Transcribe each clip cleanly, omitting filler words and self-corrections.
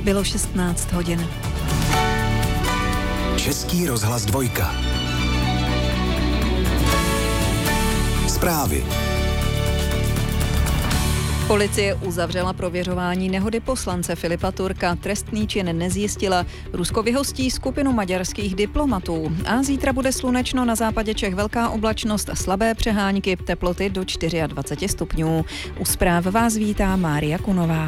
Bylo 16 hodin. Český rozhlas 2. Zprávy. Policie uzavřela prověřování nehody poslance Filipa Turka. Trestný čin nezjistila. Rusko vyhostí skupinu maďarských diplomatů. A zítra bude slunečno, na západě Čech velká oblačnost a slabé přehánky, teploty do 24 stupňů. U zpráv vás vítá Mária Kunová.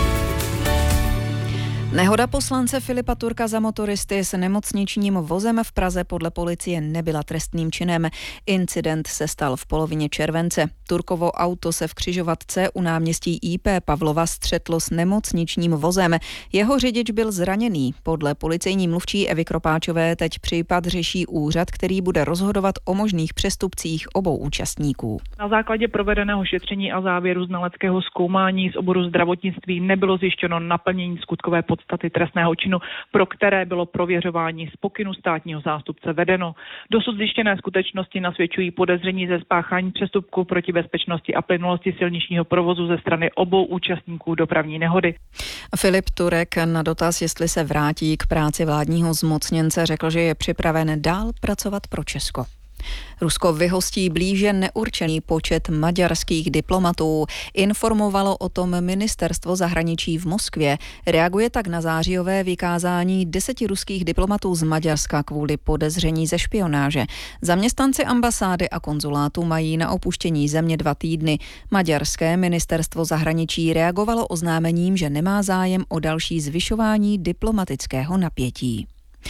Nehoda poslance Filipa Turka za motoristy s nemocničním vozem v Praze podle policie nebyla trestným činem. Incident se stal v polovině července. Turkovo auto se v křižovatce u náměstí IP Pavlova střetlo s nemocničním vozem. Jeho řidič byl zraněný. Podle policejní mluvčí Evy Kropáčové teď případ řeší úřad, který bude rozhodovat o možných přestupcích obou účastníků. Na základě provedeného šetření a závěru znaleckého zkoumání z oboru zdravotnictví nebylo zjištěno naplnění skutkové podstaty trestného činu, pro které bylo prověřování z pokynu státního zástupce vedeno. Dosud zjištěné skutečnosti nasvědčují podezření ze spáchání přestupku proti bezpečnosti a plynulosti silničního provozu ze strany obou účastníků dopravní nehody. Filip Turek na dotaz, jestli se vrátí k práci vládního zmocněnce, řekl, že je připraven dál pracovat pro Česko. Rusko vyhostí blíže neurčený počet maďarských diplomatů. Informovalo o tom ministerstvo zahraničí v Moskvě. Reaguje tak na zářijové vykázání 10 ruských diplomatů z Maďarska kvůli podezření ze špionáže. Zaměstnanci ambasády a konzulátu mají na opuštění země 2 týdny. Maďarské ministerstvo zahraničí reagovalo oznámením, že nemá zájem o další zvyšování diplomatického napětí.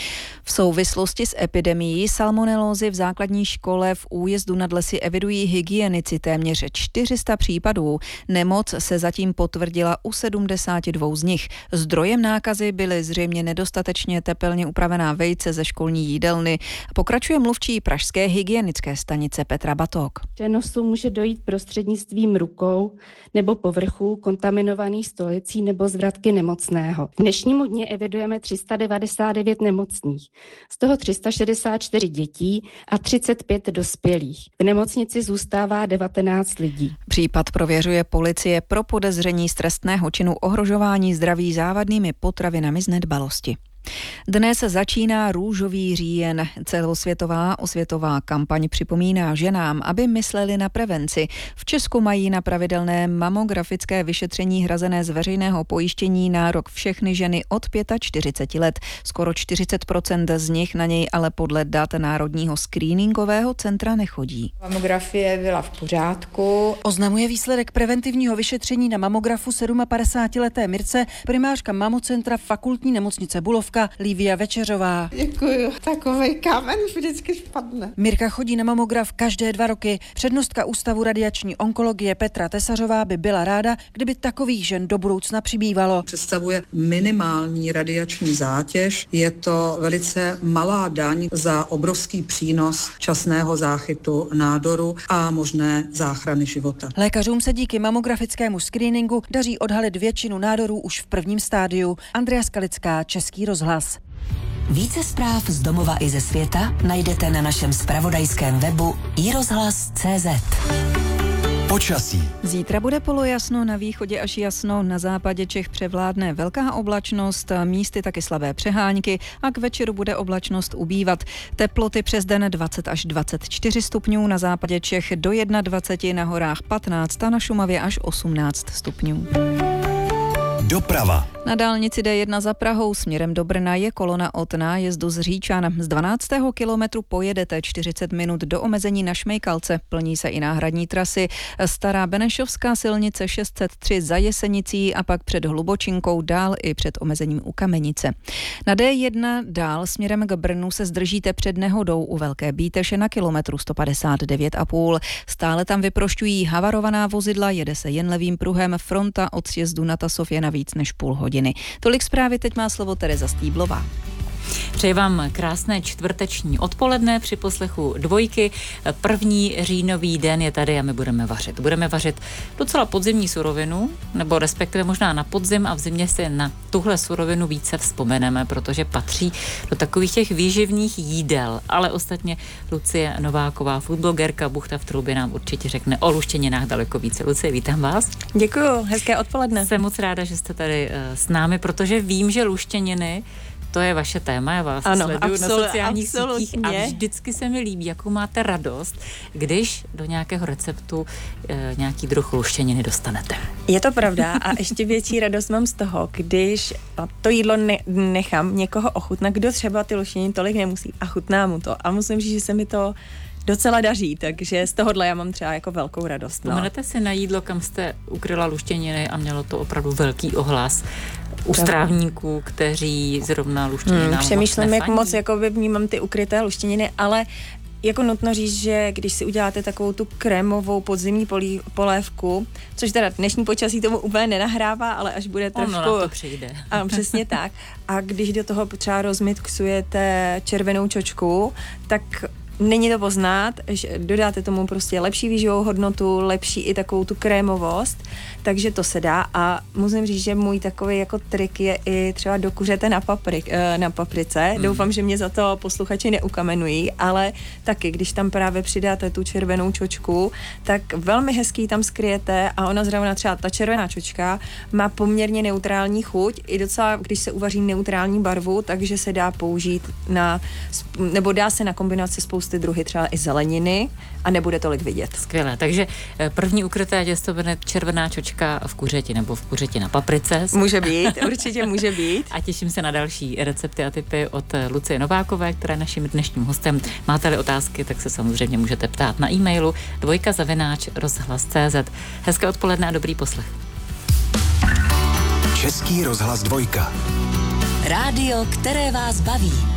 V souvislosti s epidemií salmonelózy v základní škole v Újezdu nad Lesy evidují hygienici téměř 400 případů. Nemoc se zatím potvrdila u 72 z nich. Zdrojem nákazy byly zřejmě nedostatečně tepelně upravená vejce ze školní jídelny. Pokračuje mluvčí pražské hygienické stanice Petra Batok. Přenosu může dojít prostřednictvím rukou nebo povrchů kontaminovaných stolicí nebo zvratky nemocného. K dnešnímu dni evidujeme 399 nemocných. Z toho 364 dětí a 35 dospělých. V nemocnici zůstává 19 lidí. Případ prověřuje policie pro podezření z trestného činu ohrožování zdraví závadnými potravinami z nedbalosti. Dnes začíná Růžový říjen. Celosvětová osvětová kampaň připomíná ženám, aby mysleli na prevenci. V Česku mají na pravidelné mamografické vyšetření hrazené z veřejného pojištění nárok všechny ženy od 45 let. Skoro 40% z nich na něj ale podle dat Národního screeningového centra nechodí. Mamografie byla v pořádku. Oznamuje výsledek preventivního vyšetření na mamografu 57leté Mirce primářka mamocentra Fakultní nemocnice Bulovka Lívia Večeřová. Děkuju, takovej kámen vždycky spadne. Mirka chodí na mamograf každé 2 roky. Přednostka Ústavu radiační onkologie Petra Tesařová by byla ráda, kdyby takových žen do budoucna přibývalo. Představuje minimální radiační zátěž. Je to velice malá daň za obrovský přínos časného záchytu nádoru a možné záchrany života. Lékařům se díky mamografickému screeningu daří odhalit většinu nádorů už v prvním stádiu. Andrea Skalická, Český rozhlas. Více zpráv z domova i ze světa najdete na našem zpravodajském webu iRozhlas.cz. Počasí. Zítra bude polojasno, na východě až jasno, na západě Čech převládne velká oblačnost, místy taky slabé přehánky a k večeru bude oblačnost ubývat. Teploty přes den 20 až 24 stupňů, na západě Čech do 21, na horách 15 a na Šumavě až 18 stupňů. Doprava. Na dálnici D1 za Prahou směrem do Brna je kolona od nájezdu z Říčan. Z 12. kilometru pojedete 40 minut do omezení na Šmejkalce. Plní se i náhradní trasy. Stará Benešovská silnice 603 za Jesenicí a pak před Hlubočinkou dál i před omezením u Kamenice. Na D1 dál směrem k Brnu se zdržíte před nehodou u Velké Bíteše na kilometru 159,5. Stále tam vyprošťují havarovaná vozidla, jede se jen levým pruhem, fronta od sjezdu na Tasov je na víc než půl hodiny. Tolik zprávy, teď má slovo Tereza Stýblová. Přeji vám krásné čtvrteční odpoledne při poslechu Dvojky. 1. říjnový den je tady a my budeme vařit. Budeme vařit docela podzimní surovinu, nebo respektive možná na podzim a v zimě si na tuhle surovinu více vzpomeneme, protože patří do takových těch výživných jídel. Ale ostatně Lucie Nováková, foodblogerka Buchta v Trubě, nám určitě řekne o luštěninách daleko více. Lucie, vítám vás. Děkuju, hezké odpoledne. Jsem moc ráda, že jste tady s námi, protože vím, že luštěniny, to je vaše téma, já vás sleduju na sociálních sítích a vždycky se mi líbí, jakou máte radost, když do nějakého receptu nějaký druh luštěniny dostanete. Je to pravda a ještě větší radost mám z toho, když to jídlo nechám někoho ochutnat, kdo třeba ty luštěniny tolik nemusí a chutná mu to. A musím říct, že se mi to docela daří, takže z tohohle já mám třeba jako velkou radost. Vzpomenete si na jídlo, kam jste ukryla luštěniny a mělo to opravdu velký ohlas u strávníků, kteří zrovna luštěninám přemýšlím, jak moc jakoby vnímám ty ukryté luštěniny, ale jako nutno říct, že když si uděláte takovou tu krémovou podzimní polévku, což teda dnešní počasí tomu úplně nenahrává, ale až bude trošku... Ono na to přijde. A přesně tak. A když do toho třeba rozmixujete červenou čočku, tak není to poznat, že dodáte tomu prostě lepší výživovou hodnotu, lepší i takovou tu krémovost, takže to se dá a musím říct, že můj takový jako trik je i třeba do kuřete na paprice. Doufám, že mě za to posluchači neukamenují, ale taky, když tam právě přidáte tu červenou čočku, tak velmi hezký tam skryjete a ona zrovna třeba ta červená čočka má poměrně neutrální chuť, i docela, když se uvaří neutrální barvu, takže se dá použít nebo dá se na kombinaci spousty druhy třeba i zeleniny a nebude tolik vidět. Skvělé, takže první ukryté těsto bude červená čočka v kuřeti nebo v kuřeti na paprice. Může být, určitě může být. A těším se na další recepty a tipy od Lucie Novákové, která je naším dnešním hostem. Máte-li otázky, tak se samozřejmě můžete ptát na e-mailu dvojka@rozhlas.cz. Hezké odpoledne a dobrý poslech. Český rozhlas 2. Rádio, které vás baví.